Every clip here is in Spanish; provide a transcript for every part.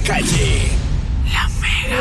calle. La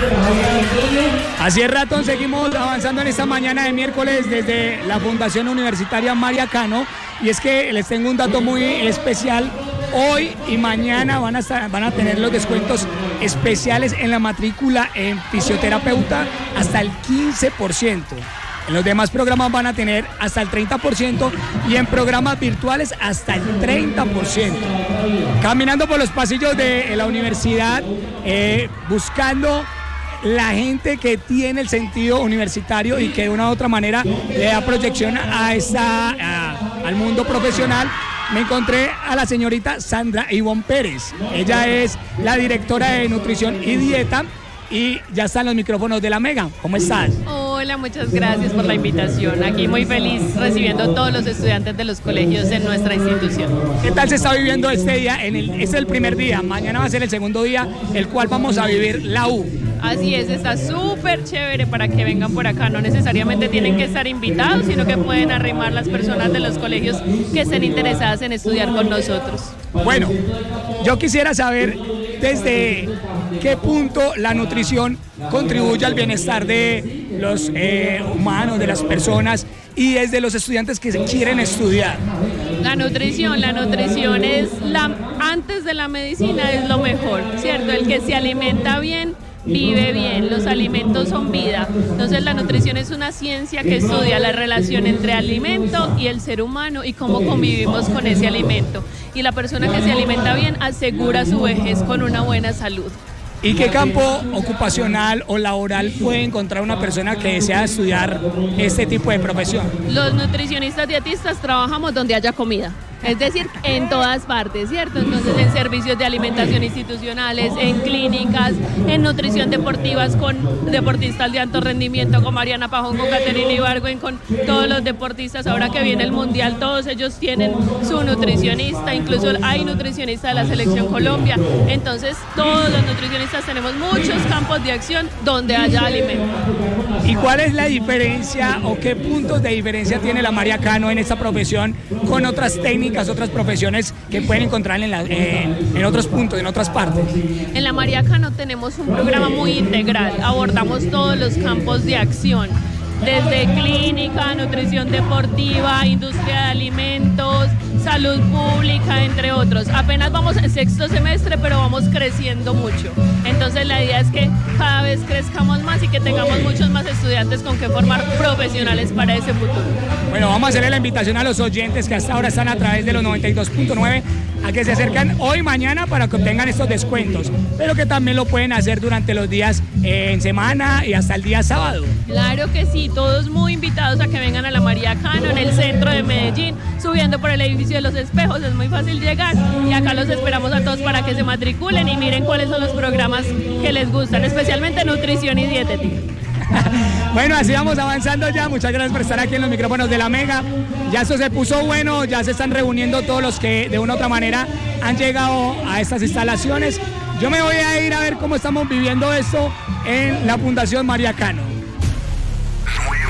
Mega. Así es, Ratón, seguimos avanzando en esta mañana de miércoles desde la Fundación Universitaria María Cano, y es que les tengo un dato muy especial. Hoy y mañana van a tener los descuentos especiales en la matrícula en fisioterapeuta hasta el 15%. En los demás programas van a tener hasta el 30% y en programas virtuales hasta el 30%. Caminando por los pasillos de la universidad, buscando la gente que tiene el sentido universitario y que de una u otra manera le da proyección al mundo profesional, me encontré a la señorita Sandra Ivonne Pérez. Ella es la directora de Nutrición y Dieta y ya están los micrófonos de la Mega. ¿Cómo estás? Hola, muchas gracias por la invitación. Aquí muy feliz recibiendo a todos los estudiantes de los colegios en nuestra institución. ¿Qué tal se está viviendo este día? Es el primer día, mañana va a ser el segundo día, el cual vamos a vivir la U. Así es, está súper chévere para que vengan por acá. No necesariamente tienen que estar invitados, sino que pueden arrimar las personas de los colegios que estén interesadas en estudiar con nosotros. Bueno, yo quisiera saber desde qué punto la nutrición contribuye al bienestar de los humanos, de las personas y desde los estudiantes que quieren estudiar. La nutrición es antes de la medicina es lo mejor, ¿cierto? El que se alimenta bien vive bien, los alimentos son vida. Entonces la nutrición es una ciencia que estudia la relación entre alimento y el ser humano y cómo convivimos con ese alimento. Y la persona que se alimenta bien asegura su vejez con una buena salud. ¿Y qué campo ocupacional o laboral puede encontrar una persona que desea estudiar este tipo de profesión? Los nutricionistas dietistas trabajamos donde haya comida. Es decir, en todas partes, ¿cierto? Entonces, en servicios de alimentación institucionales, en clínicas, en nutrición deportivas con deportistas de alto rendimiento, con Mariana Pajón, con Caterina Ibargüen, con todos los deportistas. Ahora que viene el Mundial, todos ellos tienen su nutricionista, incluso hay nutricionista de la Selección Colombia. Entonces, todos los nutricionistas tenemos muchos campos de acción donde haya alimento. ¿Y cuál es la diferencia o qué puntos de diferencia tiene la María Cano en esta profesión con otras técnicas, otras profesiones que pueden encontrar en otros puntos, en otras partes? En la María Cano tenemos un programa muy integral, abordamos todos los campos de acción, desde clínica, nutrición deportiva, industria de alimentos, salud pública, entre otros. Apenas vamos en sexto semestre, pero vamos creciendo mucho. Entonces la idea es que cada vez crezcamos más y que tengamos muchos más estudiantes con que formar profesionales para ese futuro. Bueno, vamos a hacerle la invitación a los oyentes que hasta ahora están a través de los 92.9 a que se acercan hoy y mañana para que obtengan estos descuentos, pero que también lo pueden hacer durante los días en semana y hasta el día sábado. Claro que sí, todos muy invitados a que vengan a la María Cano en el centro de Medellín, subiendo por el edificio de Los Espejos, es muy fácil llegar y acá los esperamos a todos para que se matriculen y miren cuáles son los programas que les gustan, especialmente nutrición y dietética. Bueno, así vamos avanzando ya. Muchas gracias por estar aquí en los micrófonos de la Mega. Ya esto se puso bueno, ya se están reuniendo todos los que de una u otra manera han llegado a estas instalaciones. Yo me voy a ir a ver cómo estamos viviendo esto en la Fundación María Cano.